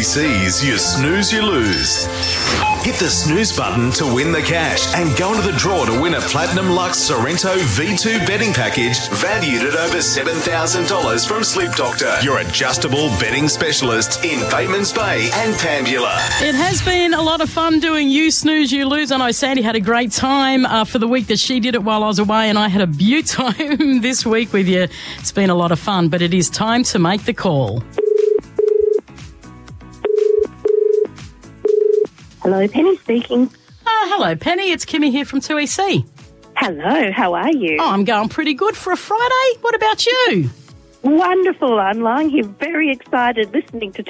2EC's You Snooze, You Lose. Hit the snooze button to win the cash and go into the draw to win a Platinum Lux Sorrento V2 betting package valued at over $7,000 from Sleep Doctor, your adjustable betting specialist in Batemans Bay and Pambula. It has been a lot of fun doing You Snooze, You Lose. I know Sandy had a great time for the week that she did it while I was away, and I had a beaut time this week with you. It's been a lot of fun, but it is time to make the call. Hello, Penny speaking. Hello, Penny. It's Kimmy here from 2EC. Hello, how are you? Oh, I'm going pretty good for a Friday. What about you? Wonderful. I'm lying here very excited listening to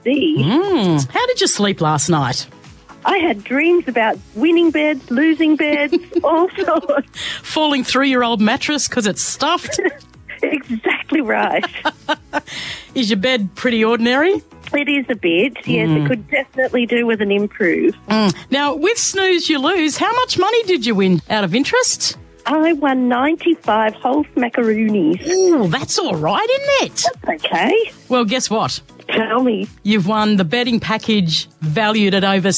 2EC. How did you sleep last night? I had dreams about winning beds, losing beds, all sorts. Falling through your old mattress because it's stuffed? Exactly right. Is your bed pretty ordinary? It is a bit, yes. It could definitely do with an improve. Now, with Snooze You Lose, how much money did you win out of interest? I won 95 whole smackaroonies. Ooh, that's all right, isn't it? That's okay. Well, guess what? Tell me. You've won the betting package valued at over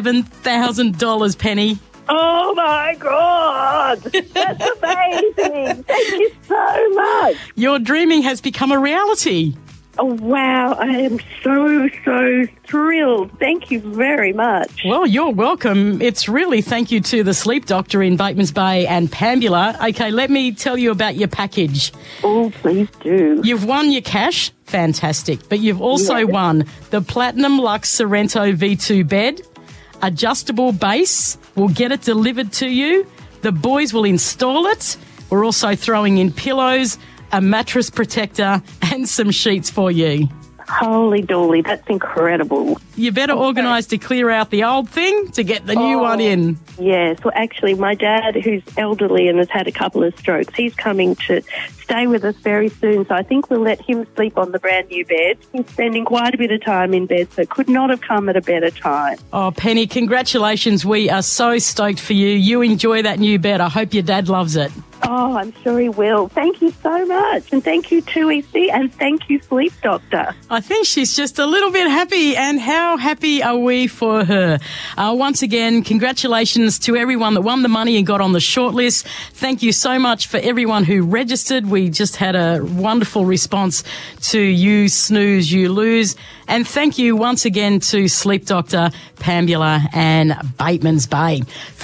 $7,000, Penny. Oh, my God. That's amazing. Thank you so much. Your dreaming has become a reality. Oh, wow. I am so thrilled. Thank you very much. Well, you're welcome. It's really thank you to the Sleep Doctor in Batemans Bay and Pambula. Okay, let me tell you about your package. Oh, please do. You've won your cash. Fantastic. But you've also won the Platinum Lux Sorrento V2 bed, adjustable base. We'll get it delivered to you. The boys will install it. We're also throwing in pillows, a mattress protector and some sheets for you. Holy dooly, that's incredible. You better organise to clear out the old thing to get the new one in. Yes, well, actually, my dad, who's elderly and has had a couple of strokes, he's coming to stay with us very soon, so I think we'll let him sleep on the brand new bed. He's spending quite a bit of time in bed, so could not have come at a better time. Oh, Penny, congratulations. We are so stoked for you. You enjoy that new bed. I hope your dad loves it. Oh, I'm sure he will. Thank you so much. And thank you, 2EC, and thank you, Sleep Doctor. I think she's just a little bit happy, and how happy are we for her? Once again, congratulations to everyone that won the money and got on the shortlist. Thank you so much for everyone who registered. We just had a wonderful response to You Snooze, You Lose. And thank you once again to Sleep Doctor, Pambula and Batemans Bay.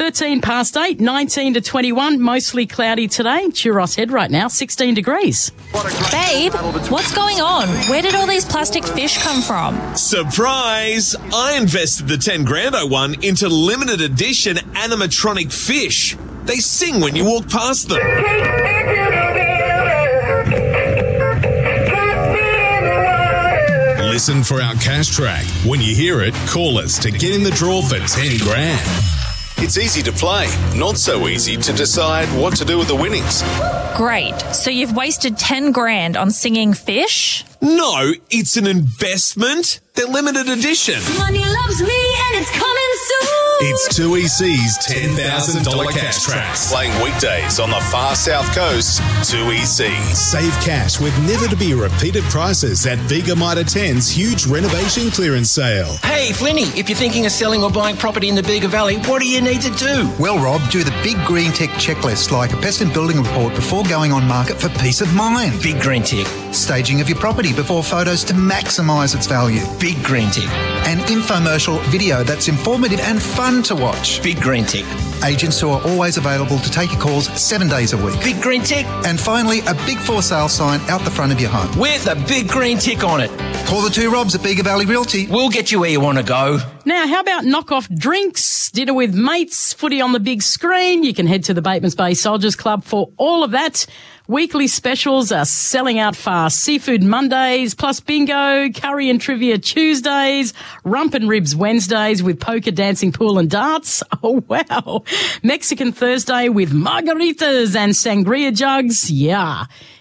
8:13, 19 to 21, mostly cloudy today. Churros Head right now, 16 degrees. Babe, what's going on? Where did all these plastic fish come from? Surprise! I invested the 10 grand I won into limited edition animatronic fish. They sing when you walk past them. Listen for our cash track. When you hear it, call us to get in the draw for 10 grand. It's easy to play, not so easy to decide what to do with the winnings. Great. So you've wasted 10 grand on singing fish? No, it's an investment. They're limited edition. Money loves me and it's coming soon. It's 2EC's $10,000 cash track. Playing weekdays on the far south coast, 2EC. Save cash with never-to-be-repeated prices at Bega Mitre 10's huge renovation clearance sale. Hey, Flinny, if you're thinking of selling or buying property in the Bega Valley, what do you need to do? Well, Rob, do the Big Green Tick checklist like a pest and building report before going on market for peace of mind. Big Green Tick. Staging of your property before photos to maximise its value. Big Green Tick. An infomercial video that's informative and fun to watch. Big Green Tick. Agents who are always available to take your calls 7 days a week. Big Green Tick. And finally, a big for sale sign out the front of your home. With a big green tick on it. Call the two Robs at Bega Valley Realty. We'll get you where you want to go. Now, how about knock-off drinks, dinner with mates, footy on the big screen? You can head to the Batemans Bay Soldiers Club for all of that. Weekly specials are selling out fast. Seafood Mondays, plus bingo, curry and trivia Tuesdays, rump and ribs Wednesdays with poker, dancing, pool and darts. Oh, wow. Mexican Thursday with margaritas and sangria jugs. Yeah.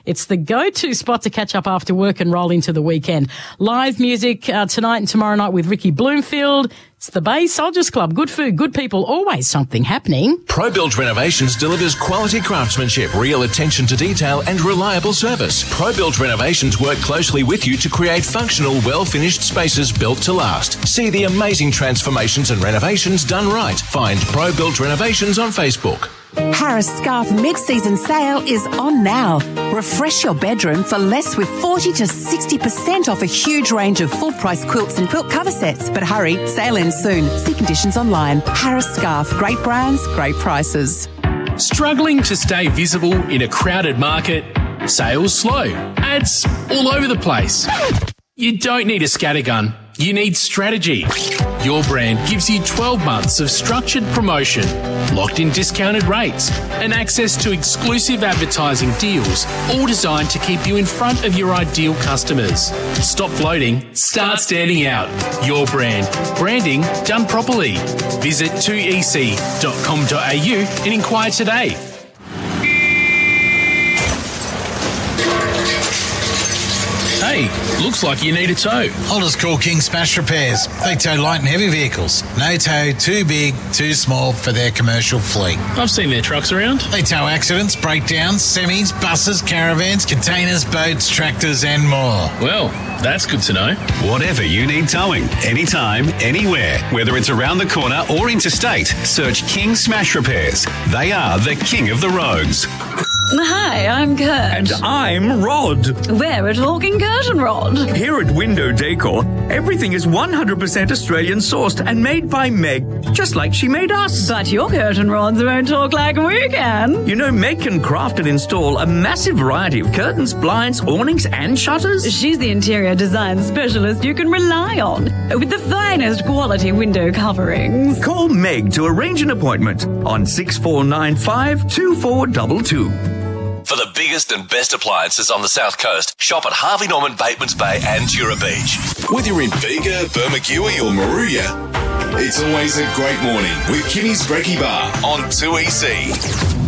It's the go-to spot to catch up after work and roll into the weekend. Live music tonight and tomorrow night with Ricky Bloomfield. It's the Bay Soldiers Club. Good food, good people, always something happening. ProBuild Renovations delivers quality craftsmanship, real attention to detail and reliable service. ProBuild Renovations work closely with you to create functional, well-finished spaces built to last. See the amazing transformations and renovations done right. Find ProBuild Renovations on Facebook. Harris Scarf mid-season sale is on now. Refresh your bedroom for less with 40 to 60% off a huge range of full-price quilts and quilt cover sets. But hurry, sale ends soon. See conditions online. Harris Scarf, great brands, great prices. Struggling to stay visible in a crowded market? Sales slow. Ads all over the place. You don't need a scattergun. You need strategy. Your brand gives you 12 months of structured promotion, locked-in discounted rates, and access to exclusive advertising deals, all designed to keep you in front of your ideal customers. Stop floating, start standing out. Your brand. Branding done properly. Visit 2ec.com.au and inquire today. Hey, looks like you need a tow. I'll just call King Smash Repairs. They tow light and heavy vehicles. No tow too big, too small for their commercial fleet. I've seen their trucks around. They tow accidents, breakdowns, semis, buses, caravans, containers, boats, tractors and more. Well, that's good to know. Whatever you need towing, anytime, anywhere, whether it's around the corner or interstate, search King Smash Repairs. They are the king of the roads. Hi, I'm Kurt. And I'm Rod. We're talking Curtain Rod. Here at Window Decor, everything is 100% Australian sourced and made by Meg, just like she made us. But your curtain rods won't talk like we can. You know, Meg can craft and install a massive variety of curtains, blinds, awnings and shutters. She's the interior design specialist you can rely on, with the finest quality window coverings. Call Meg to arrange an appointment on 6495 2422. For the biggest and best appliances on the South Coast, shop at Harvey Norman, Batemans Bay and Tura Beach. Whether you're in Bega, Bermagui or Moruya, it's always a great morning with Kimmy's Brekkie Bar on 2EC.